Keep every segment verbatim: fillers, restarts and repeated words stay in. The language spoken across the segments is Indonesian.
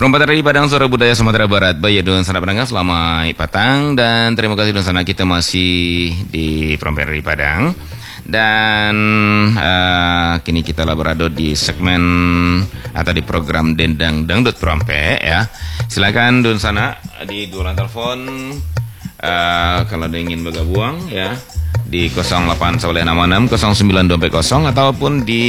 Perompak dari Padang Suara Budaya Sumatera Barat. Baik, Don Sana Padang, selamat petang dan terima kasih Don Sana, kita masih di Perompak dari Padang. Dan uh, kini kita lah berada di segmen atau di program Dendang Dangdut Perompak ya. Silakan Don Sana di dua line telepon uh, kalau ada ingin bergabung ya di nol delapan satu enam enam nol sembilan dua empat nol ataupun di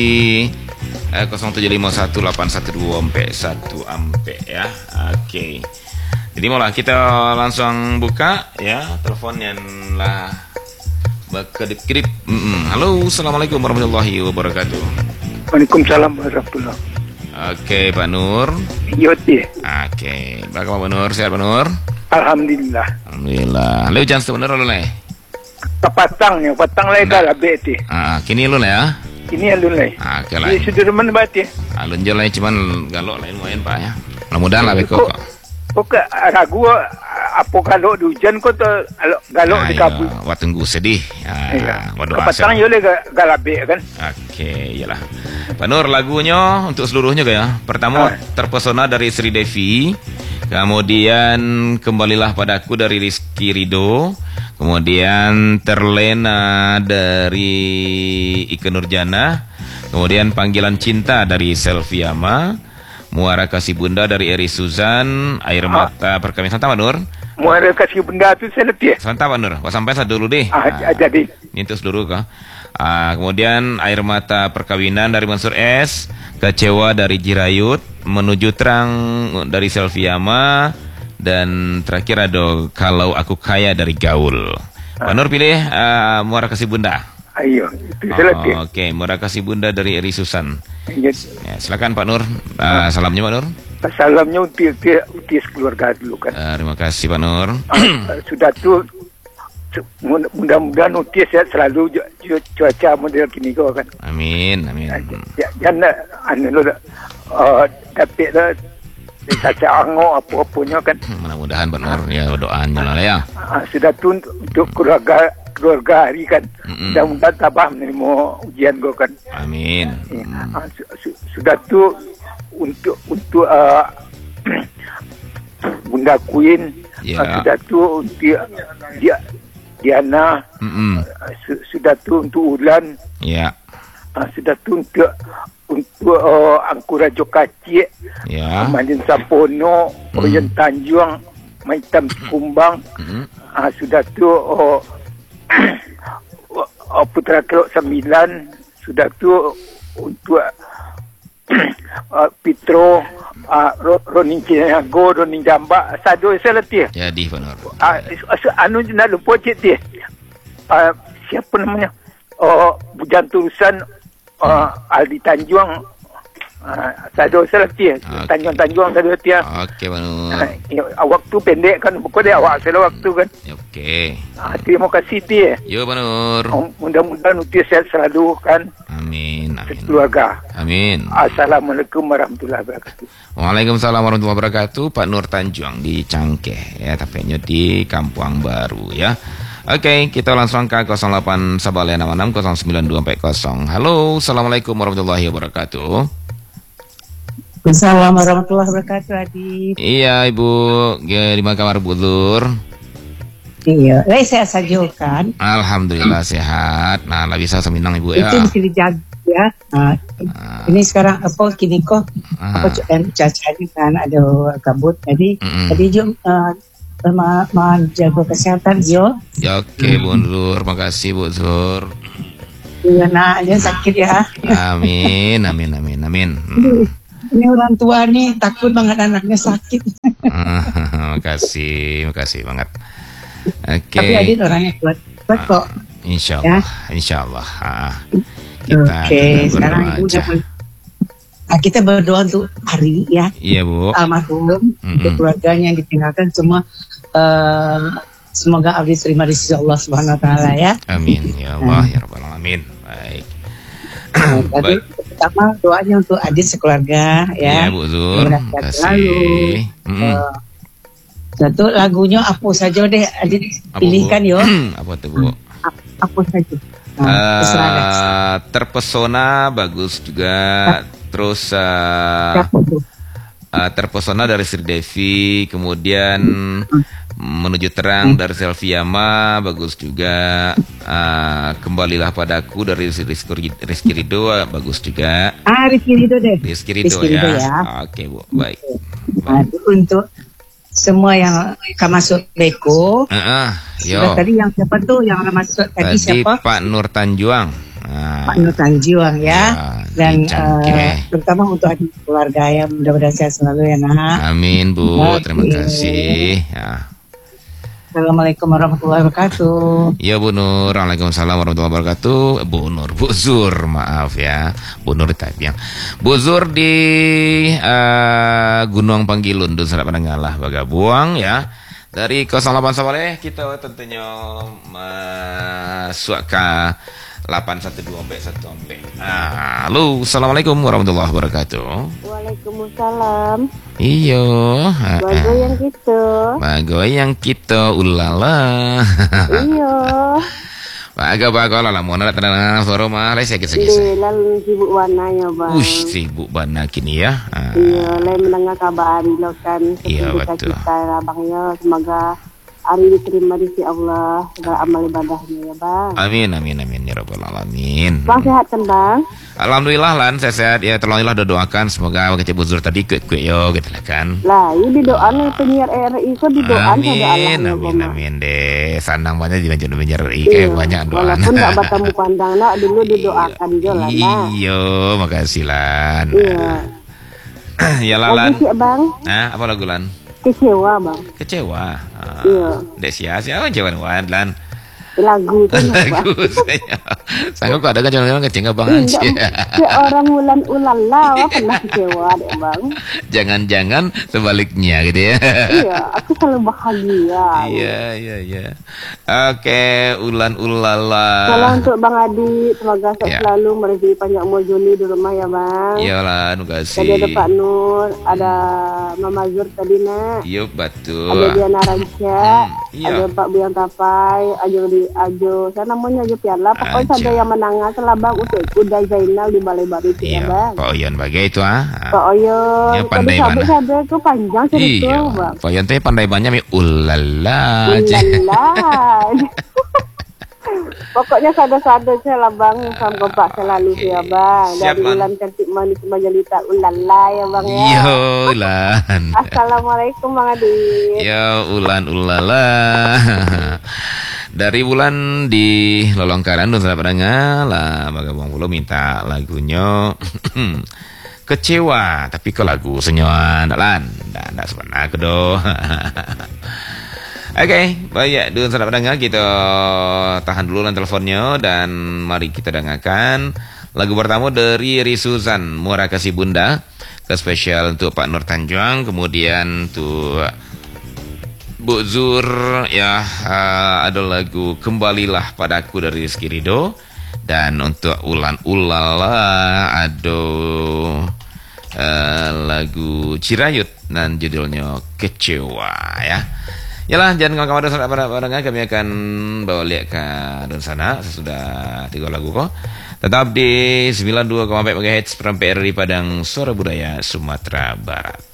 Eh, nol tujuh lima satu delapan satu dua empat satu ampe ya. Oke. Jadi mulai kita langsung buka ya teleponnya lah. Berkedip-kedip. Mm -mm. Halo, assalamualaikum warahmatullahi wabarakatuh. Waalaikumsalam warahmatullahi. Oke, Pak Nur. Yoti. Oke, bagaimana Pak Nur? Sehat Pak Nur? Alhamdulillah. Alhamdulillah. Lalu jangan Pak Nur lu leh. Patangnya, patang leh dah beti. Ah, kini lu lah ya. Ini alun leh. Ah, oke lah. Ini sudah mana bati? Alun je lah, cuman galok lain lumayan Pak ya. Mudah-mudahan lah beko. Kok ragu apa kalau hujan kok galok di kabut. Wah tunggu sedih. Ah, patang yo le galabe kan. Oke, iyalah. Pak Nur, lagunya untuk seluruhnya ya. Pertama, Terpesona dari Sri Devi. Kemudian Kembalilah Padaku dari Rizky Ridho. Kemudian Terlena dari Ike Nurjana. Kemudian Panggilan Cinta dari Selviama. Muara Kasih Bunda dari Eri Suzan. Air Mata Perkawinan. Santa Pak Nur. Muara Kasih Bunda itu saya letih. Santa Pak Nur. Wah, sampai satu dulu deh. Ah, nah, jadi. Ini untuk seluruh kah? Ah, kemudian Air Mata Perkawinan dari Mansur S. Kecewa dari Jirayut. Menuju Terang dari Selviama. Dan terakhir ada Kalau Aku Kaya dari Gaul. ah. Pak Nur pilih uh, Muara Kasih Bunda. Ayo, itu selesai. Oh, Oke, okay. Muara Kasih Bunda dari Eri Susan. Yes. Ya, silakan Pak Nur. Uh, salamnya Pak Nur. Salamnya untuk utis keluarga dulu kan. Uh, terima kasih Pak Nur. Uh, sudah tuh mudah-mudahan utis ya selalu cuaca model kini kau kan. Amin, amin. Ya, jangan anu lo tapi lah caca ango apa-apanya kan. Mudah-mudahan Pak Nur ya doanya lah ya. Ah, sudah tuh untuk keluarga keluarga hari kan. Mudah-mudahan tabah menerima ujian kau kan. Amin. Ya, ah, su su sudah tuh untuk untuk uh, Bunda Queen yeah. uh, sudah tuh untuk dia Diana mm -mm. uh, su sudah tuh untuk Ulan ya yeah. uh, sudah tuh untuk untuk uh, Angkura Jokaci ya yeah. Manjin Sampono mm. Oyen Tanjung Maitam Kumbang mm -hmm. uh, sudah tuh uh, uh, Putra Kelok Sembilan sudah tuh untuk uh, Pitro uh, Ronin Cinago Ronin Jamba Sado saya letih jadi Pak Nur uh, anu nak lupa cik dia uh, siapa namanya uh, Bujang Turusan uh, hmm. Aldi Tanjung uh, Sado saya letih okay. Tanjung-Tanjung Sado letih oke Pak Nur uh, ya, waktu pendek kan bukan dia awak saya waktu kan oke okay. uh, terima kasih dia yo Pak Nur uh, mudah-mudahan utia sehat selalu kan. Amin, amin. Keluarga. Amin. Assalamualaikum warahmatullahi wabarakatuh. Waalaikumsalam warahmatullahi wabarakatuh. Pak Nur Tanjung di Cangkeh ya, tapenya di Kampung Baru ya. Oke, kita langsung ke nol delapan satu enam enam nol sembilan dua empat nol. Halo, assalamualaikum warahmatullahi wabarakatuh. Assalamualaikum warahmatullahi wabarakatuh, Adi. Iya, Ibu. Gimana kabar Bu Nur? Iya, eh, saya sajukan. Alhamdulillah sehat. Nah, lah bisa seminang Ibu ya. Itu mesti dijaga ya. Nah, ah. Ini sekarang apa kini kok ah. apa cuacanya kan ada kabut. Jadi mm -mm. Jadi jom uh, ma menjaga kesehatan yo. Ya oke okay, Bu Nur, makasih Bu Nur. Iya, nah dia sakit ya. Amin, amin, amin, amin. Hmm. Ini orang tua nih takut banget anaknya sakit. Makasih, makasih banget. Oke. Okay. Tapi Adit orangnya kuat, kuat kok. Insya Allah, ya? Insya Allah. Ah, kita Oke, okay, sekarang ibu udah nah, kita berdoa untuk Ari ya. Iya Bu. Almarhum, mm-hmm. untuk keluarganya yang ditinggalkan semua. Uh, semoga Abi terima di sisi Allah Subhanahu Wa Taala ya. Amin ya Allah ya Rabbal Alamin. Baik. Tadi pertama doanya untuk Adit sekeluarga ya. Iya Bu Zur. Terima kasih. Uh, Satu lagunya apa saja deh Adit pilihkan yo. Apa tuh Bu? Apa saja. Nah, uh, terpesona bagus juga. Terus uh, uh, terpesona dari Sri Devi, kemudian menuju terang dari Selviama, bagus juga. Uh, kembalilah padaku dari Rizky, Rizky Ridho, bagus juga. Ah, Rizky Ridho deh. Rizky Ridho, Rizky Ridho ya. ya. Oke Bu, baik. Nah, untuk semua yang akan masuk Beko. Uh, uh, yo. Tadi yang siapa tuh yang masuk tadi, Tadi siapa? Pak Nur Tanjuang. Nah, Pak Nur Tanjuang ya. Ya, Dan uh, dicangkeh. terutama untuk adik keluarga ya, mudah-mudahan sehat selalu ya nak. Amin Bu, Oke. terima kasih. Ya. Assalamualaikum warahmatullahi wabarakatuh. Ya Bu Nur, Waalaikumsalam warahmatullahi wabarakatuh. Bu Nur, Bu Zur, maaf ya, Bu Nur type yang Bu Zur di uh, Gunung Panggilun, Dun Serap Penenggalah Bagabuang ya. Dari nol delapan Sawareh kita tentunya masuk ke delapan satu dua Mbak satu Mbak. Ah, halo, assalamualaikum warahmatullahi wabarakatuh. Waalaikumsalam. Iyo, Bago yang gitu. bago yang kita ulala. Iyo. Bago bago lah mau nak tenang forum ah, leh sakit sakit. Di lalu sibuk warnanya bang. Ush, sibuk banget kini ya. Ah. Iya, lain mendengar kabar lo kan. Iya, Seperti betul. kita abang ya, semoga hari diterima di sisi Allah segala amal ibadahnya ya bang. Amin amin amin ya rabbal alamin. Bang sehat kan bang? Alhamdulillah lan sehat ya, tolongilah doakan semoga kecil buzur tadi ikut ikut yo gitu lah kan. Lah, ini doaan penyiar R I itu di doaan ada Amin Allahnya amin bang. amin deh. Sanang banyak juga jadi penyiar I Iya, eh banyak doa. walaupun nggak bertemu pandang nak dulu didoakan juga lah nak. Iyo, makasih lan. Iya. Ya Lagu lan. sih bang, Nah, apa lagu lan? kecewa bang. Kecewa. Ah, Iya. Dek sia-sia kecewa wan lan. Lagu itu nak, bang. Lagu saya. Sanggup kok ada kan jangan kecewa bang Enggak, Anci. si orang ulan ulala, wah pernah kecewa deh bang. Jangan-jangan sebaliknya gitu ya. Iya, aku selalu bahagia. Iya, iya, iya. Oke, ulan ulala. Kalau untuk Bang Adi, semoga sehat Ya. selalu merezeki panjang umur Juni di rumah ya bang. Iyalah, nu kasih. Tadi ada Pak Nur, ada Mama Zur tadi nak, Yup, betul. ada Diana Rancia, Hmm, iya. ada Pak Buyang Tapai, Ajo di Ajo, saya namanya Ajo Piala. Pokoknya Ajo. ada yang menangah selabang untuk Uda Zainal di Balai Baru itu ya Iya, bang. Pak Oyon bagai itu ah. Pak Oyon, Ya, pandai tadi mana? sabit itu panjang cerita Iya, bang. Pak Oyon teh pandai banyak mi ulala. Ulala. Pokoknya sada-sada saya lah bang, sama kompak selalu Oke. ya bang. Siap, Dari Man. Ulan Cantik Manis Majalita ulala ya bang ya. Yo, ulan. Assalamualaikum Bang Adi. Ya ulan ulala. Dari bulan di Lolongkaran Nusa Penanggal lah Bagabong Pulau minta lagunya kecewa tapi ke lagu senyawan lan dan ndak sebenarnya kedo. Oke, baik Dun Nusa Penanggal kita tahan dulu lan teleponnya dan mari kita dengarkan lagu pertama dari Risuzan Murah Kasih Bunda ke spesial untuk Pak Nur Tanjuang, kemudian tuh Bu Zur ya, uh, ada lagu Kembalilah Padaku dari Rizky Ridho, dan untuk Ulan Ulala ada uh, lagu Cirayut dan judulnya Kecewa ya. Yalah, jangan kemana-mana pada pada kami akan bawa lihat ke dan sana sesudah tiga lagu kok. Tetap di sembilan puluh dua koma empat megahertz P R R I Padang Suara Budaya Sumatera Barat.